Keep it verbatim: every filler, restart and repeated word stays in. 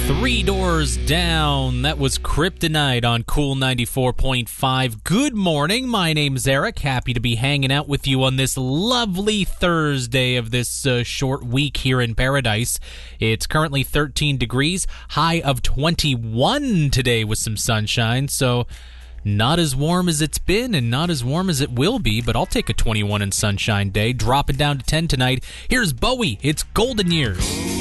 Three Doors Down. That was Kryptonite on Cool ninety-four point five. Good morning. My name's Eric. Happy to be hanging out with you on this lovely Thursday of this uh, short week here in paradise. It's currently thirteen degrees, high of twenty-one today with some sunshine, so not as warm as it's been and not as warm as it will be, but I'll take a twenty-one and sunshine day. Drop it down to ten tonight. Here's Bowie. It's Golden Years.